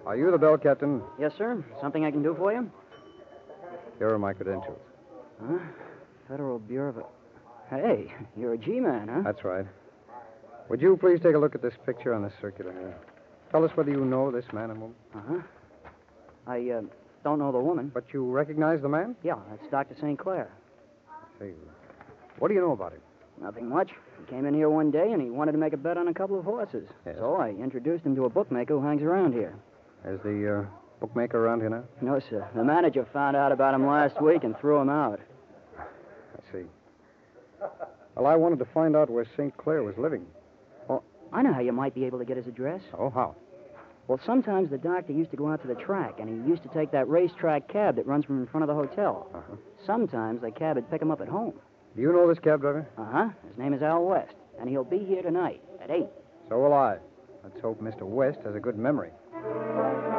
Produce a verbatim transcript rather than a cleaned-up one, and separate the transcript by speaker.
Speaker 1: Are you the bell captain?
Speaker 2: Yes, sir. Something I can do for you?
Speaker 1: Here are my credentials.
Speaker 2: Huh? Federal Bureau of... Hey, you're a G-man, huh?
Speaker 1: That's right. Would you please take a look at this picture on this circular here? Tell us whether you know this man and woman.
Speaker 2: Uh-huh. I, uh, don't know the woman.
Speaker 1: But you recognize the man?
Speaker 2: Yeah, that's Doctor Saint Clair.
Speaker 1: I see. What do you know about him?
Speaker 2: Nothing much. He came in here one day and he wanted to make a bet on a couple of horses.
Speaker 1: Yes.
Speaker 2: So I introduced him to a bookmaker who hangs around here.
Speaker 1: Is the uh, bookmaker around here now?
Speaker 2: No, sir. The manager found out about him last week and threw him out.
Speaker 1: I see. Well, I wanted to find out where Saint Clair was living.
Speaker 2: Well, I know how you might be able to get his address.
Speaker 1: Oh, how?
Speaker 2: Well, sometimes the doctor used to go out to the track, and he used to take that racetrack cab that runs from in front of the hotel.
Speaker 1: Uh-huh.
Speaker 2: Sometimes the cab would pick him up at home.
Speaker 1: Do you know this cab driver?
Speaker 2: Uh-huh. His name is Al West, and he'll be here tonight at eight.
Speaker 1: So will I. Let's hope Mister West has a good memory.